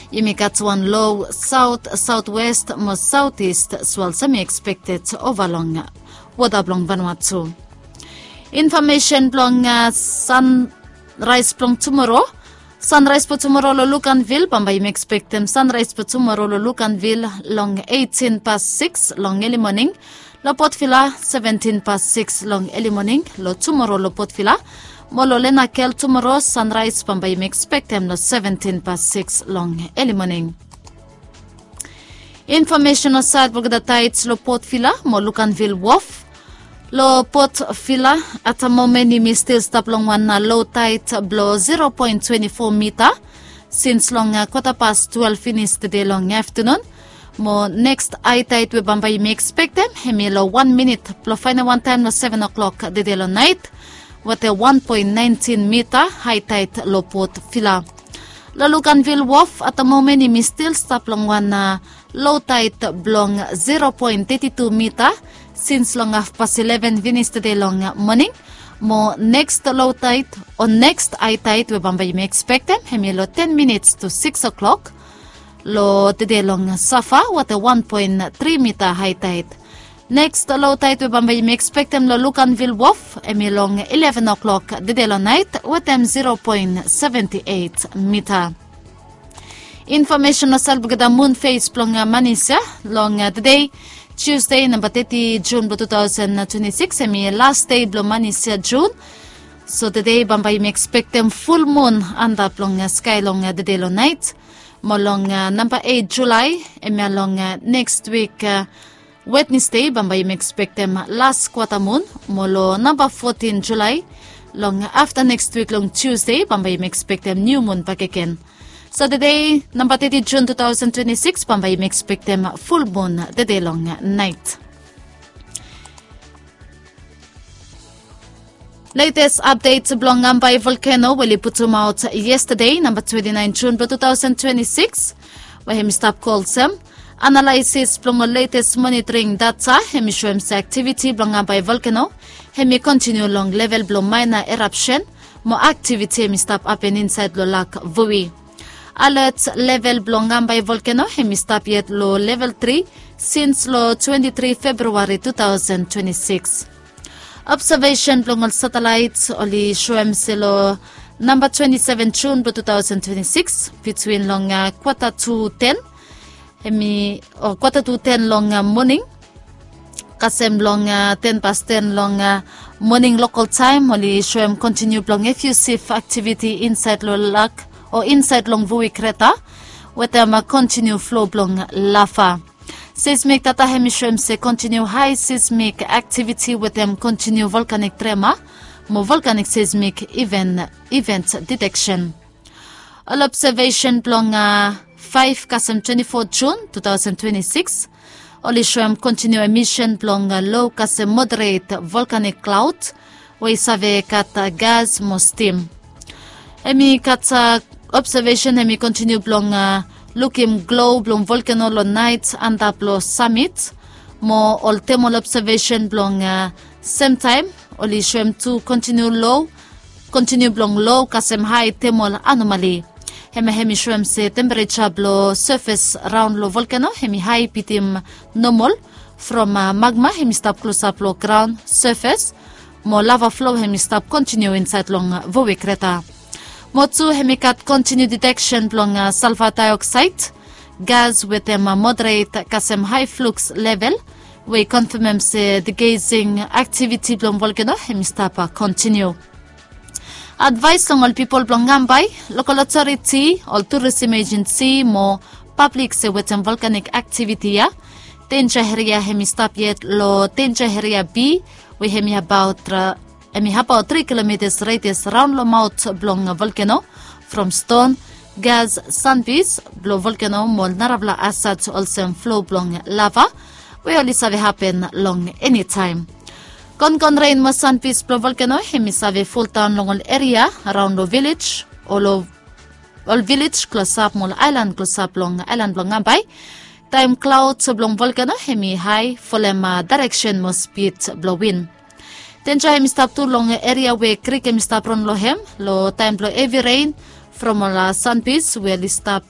Imikat one low south-southwest mo southeast swell semi-expected overlong Wadablong Vanuatu. Information plong sunrise plong tomorrow. Sunrise po tomorrow lo Lucanville, Pambay expect them sunrise po tomorrow lo Lucanville long 6 long early morning. Lo Port Vila 6 long early morning. Lo tomorrow lo Port Vila. Molo Lenakel tomorrow sunrise Pambay expect them lo 6 long early morning. Information aside the tides lo Port Vila mo Lucanville Wharf. Lo Port Vila at the moment we still stop long one low tide blow 0.24 meter since long 12:15 finished the long afternoon. Mo next high tide we Bambay may expect them hemilo 1 minute blow final one time no 7 o'clock the day long night with a 1.19 meter high tide lo Port Vila. Lo Lucanville Wharf at the moment we still stop long one low tide blong 0.32 meter since long 11 finished the long morning. Mo next low tide or next high tide we Bambay may expect them hemilo 10 minutes to 6 o'clock. Lo the day long Safa with a 1.3 meter high tide. Next low tide we Bambay may expect them lo Lucanville Wharf hemilong 11 o'clock the day long night with them 0.78 meter. Information asal bugada moon phase plong Manisa long the day Tuesday number 30 June 2026 emi last day blo Manisa June. So today Bambay may expect them full moon anda plong sky long the day long night. Molong number 8 July emi along next week Wednesday Bambay may expect them last quarter moon. Molo number 14 July long after next week long Tuesday Bambay may expect them new moon back again. So the day number 30 June 2026 Bambay may expect them full moon the day long night. Latest updates blong Ambay volcano will put them out yesterday number 29 June 2026 where him stop called some analysis blong latest monitoring data him show him activity blong Ambay volcano him continue long level blong minor eruption more activity him stop happen inside lo lake Vui. Alert level blong Ambay volcano him stop yet low level 3 since low 23 February 2026. Observation blong satellites only show him silo number 27 June 2026 between long quarter to 10 hemi or quarter to 10 long morning kasem long 10:10 long morning local time only show him continue blong effusive activity inside lo lake or inside long Vui Kreta with them continue flow blong lava. Seismic data hemisphere se continue high seismic activity with them continue volcanic tremor, more volcanic seismic event detection. All observation blong 5 kasem 24 June 2026. Only show them continue emission blong low kasem moderate volcanic cloud we save kat gas mo steam. Emi kat observation hemi continue blong looking glow blong volcano lo night and up lo summit mo all thermal observation blong same time only show him to continue blong low kasem high thermal anomaly. Hemi show him se temperature blo surface around lo volcano hemi high pitim normal from magma hemi stop close up lo ground surface mo lava flow hemi stop continue inside long Vui Kreta. Motsu hemikat continue detection blong sulfur dioxide gas with a moderate kasem high flux level. We confirm the gazing activity blong volcano hemistapa continue. Advice long all people blong Ambay local authority all tourism agency mo public se with volcanic activity ya. Danger area hemistap yet lo danger area B we hemi about 3 kilometers radius around lo mouth blong volcano from stone gas sunbeams blow volcano mol naravla assets also flow blong lava we only save happen long anytime. Con rain mo sunbeams blow volcano hemi save full town long area around the village all village close up mol island close up long island blong Ambay. Time clouds blong volcano hemi high folema direction mo speed blow wind. Tenja hemi stop to long area where creek hemi stop ron lo time blow heavy rain from all sunbeams we stop